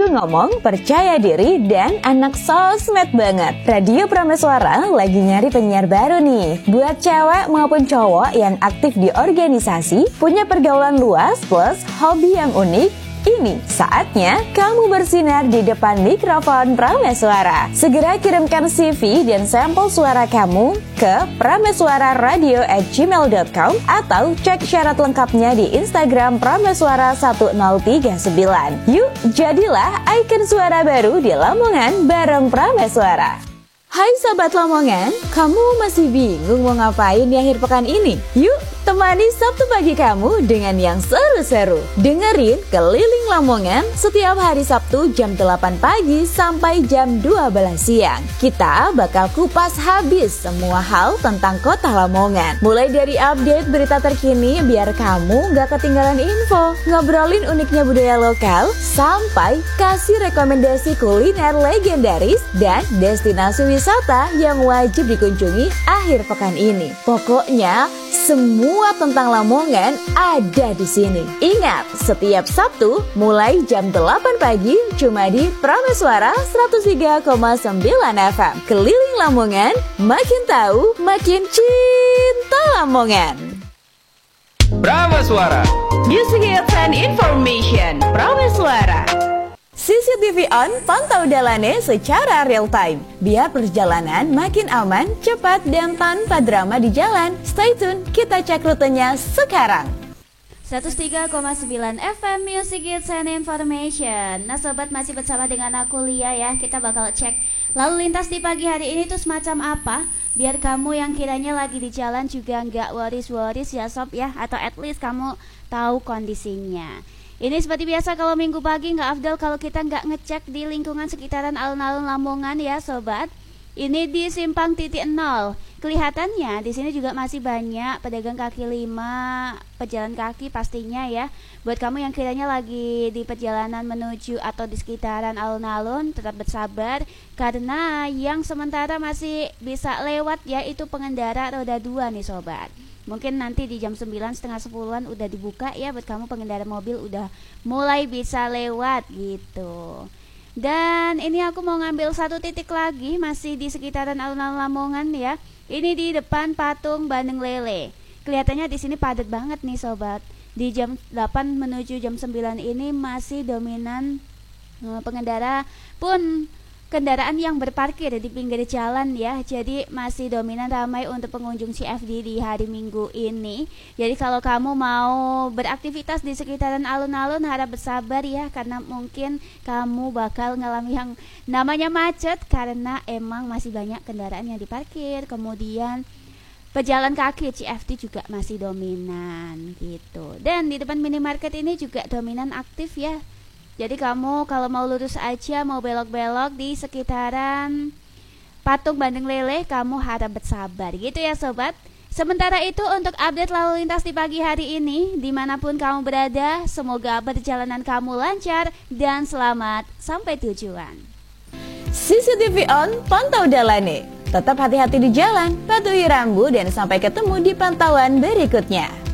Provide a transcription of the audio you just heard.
Jago ngomong, percaya diri, dan anak sosmed banget. Radio Prameswara lagi nyari penyiar baru nih. Buat cewek maupun cowok yang aktif di organisasi, punya pergaulan luas plus hobi yang unik, ini saatnya kamu bersinar di depan mikrofon Prameswara. Segera kirimkan CV dan sampel suara kamu ke prameswararadio@gmail.com atau cek syarat lengkapnya di Instagram Prameswara 1039. Yuk, jadilah ikon suara baru di Lamongan bareng Prameswara. Hai Sobat Lamongan, kamu masih bingung mau ngapain di akhir pekan ini? Yuk, temani Sabtu pagi kamu dengan yang seru-seru. Dengerin Keliling Lamongan setiap hari Sabtu jam 8 pagi sampai jam 12 siang. Kita bakal kupas habis semua hal tentang kota Lamongan. Mulai dari update berita terkini biar kamu gak ketinggalan info, ngobrolin uniknya budaya lokal, sampai kasih rekomendasi kuliner legendaris dan destinasi wisata yang wajib dikunjungi akhir pekan ini. Pokoknya semua tentang Lamongan ada di sini. Ingat, setiap Sabtu mulai jam 8 pagi cuma di Prameswara 103,9 FM. Keliling Lamongan, makin tahu, makin cinta Lamongan. Prameswara, Music Hits and Information. Prameswara. CCTV on, pantau dalane secara real time. Biar perjalanan makin aman, cepat, dan tanpa drama di jalan. Stay tune, kita cek rutenya sekarang. 103,9 FM Music Hits and Information. Nah sobat, masih bersama dengan aku Lia ya. Kita bakal cek lalu lintas di pagi hari ini tuh semacam apa, biar kamu yang kiranya lagi di jalan juga nggak worries ya sob ya. Atau at least kamu tahu kondisinya. Ini seperti biasa, kalau minggu pagi nggak afdal kalau kita nggak ngecek di lingkungan sekitaran alun-alun Lamongan ya sobat. Ini di Simpang Titik Nol. Kelihatannya di sini juga masih banyak pedagang kaki lima, pejalan kaki pastinya ya. Buat kamu yang kiranya lagi di perjalanan menuju atau di sekitaran alun-alun, tetap bersabar karena yang sementara masih bisa lewat ya itu pengendara roda 2 nih sobat. Mungkin nanti di jam 9, setengah 10-an udah dibuka ya buat kamu pengendara mobil, udah mulai bisa lewat gitu. Dan ini aku mau ngambil satu titik lagi, masih di sekitaran alun-alun Lamongan ya. Ini di depan patung Bandeng Lele. Kelihatannya di sini padat banget nih sobat. Di jam 8 menuju jam 9 ini masih dominan pengendara pun kendaraan yang berparkir di pinggir jalan ya. Jadi masih dominan ramai untuk pengunjung CFD di hari Minggu ini. Jadi kalau kamu mau beraktivitas di sekitaran alun-alun harap bersabar ya, karena mungkin kamu bakal ngalami yang namanya macet karena emang masih banyak kendaraan yang diparkir. Kemudian pejalan kaki CFD juga masih dominan gitu. Dan di depan minimarket ini juga dominan aktif ya. Jadi kamu kalau mau lurus aja, mau belok-belok di sekitaran patung Bandeng Lele, kamu harap bersabar gitu ya sobat. Sementara itu untuk update lalu lintas di pagi hari ini, dimanapun kamu berada, semoga perjalanan kamu lancar dan selamat sampai tujuan. CCTV on, pantau dalane. Tetap hati-hati di jalan, patuhi rambu, dan sampai ketemu di pantauan berikutnya.